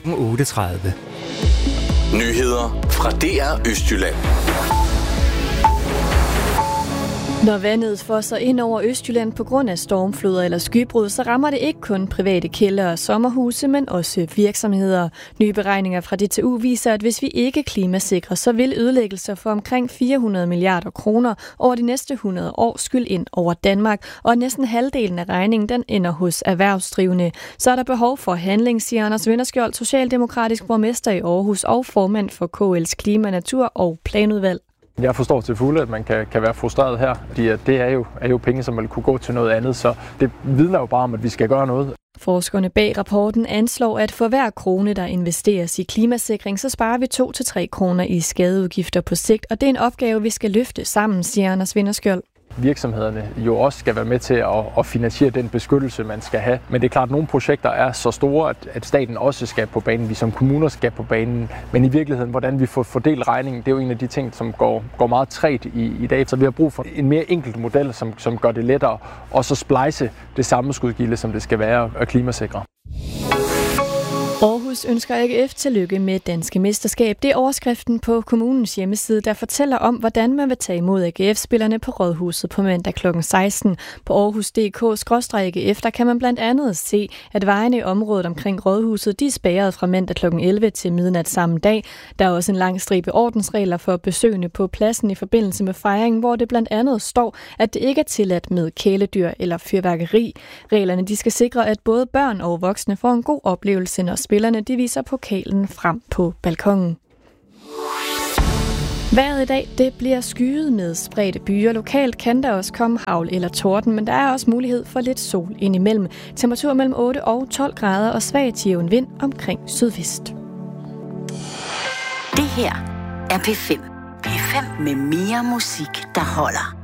8:30. Nyheder fra DR Østjylland. Når vandet fosser ind over Østjylland på grund af stormfloder eller skybrud, så rammer det ikke kun private kældre og sommerhuse, men også virksomheder. Nye beregninger fra DTU viser, at hvis vi ikke klimasikrer, så vil ødelæggelser for omkring 400 milliarder kroner over de næste 100 år skylde ind over Danmark, og næsten halvdelen af regningen den ender hos erhvervsdrivende. Så er der behov for handling, siger Anders Vinterskjold, socialdemokratisk borgmester i Aarhus og formand for KL's Klima-, Natur- og Planudvalg. Jeg forstår til fulde, at man kan være frustreret her, fordi det er jo penge, som man kunne gå til noget andet, så det vidner jo bare om, at vi skal gøre noget. Forskerne bag rapporten anslår, at for hver krone, der investeres i klimasikring, så sparer vi 2-3 kroner i skadeudgifter på sigt, og det er en opgave, vi skal løfte sammen, siger Anders Vinterskjold. Virksomhederne jo også skal være med til at finansiere den beskyttelse, man skal have. Men det er klart, at nogle projekter er så store, at staten også skal på banen. Vi som kommuner skal på banen. Men i virkeligheden, hvordan vi får fordelt regningen, det er jo en af de ting, som går meget trægt i dag. Så vi har brug for en mere enkelt model, som gør det lettere, og så splice det samme skudgilde, som det skal være at klimasikre. Aarhus ønsker AGF tillykke med danske mesterskab. Det er overskriften på kommunens hjemmeside, der fortæller om, hvordan man vil tage imod AGF-spillerne på Rådhuset på mandag kl. 16. På Aarhus.dk/AGF, der kan man blandt andet se, at vejene i området omkring Rådhuset, de er spærret fra mandag kl. 11 til midnat samme dag. Der er også en lang stribe ordensregler for besøgende på pladsen i forbindelse med fejringen, hvor det blandt andet står, at det ikke er tilladt med kæledyr eller fyrværkeri. Reglerne de skal sikre, at både børn og voksne får en god oplevelse, når spillerne de viser pokalen frem på balkonen. Vejret i dag, det bliver skyet med spredte byer. Lokalt kan der også komme hagl eller torden, men der er også mulighed for lidt sol indimellem. Temperatur mellem 8 og 12 grader og svag til jævn vind omkring sydvest. Det her er P5. P5 med mere musik, der holder.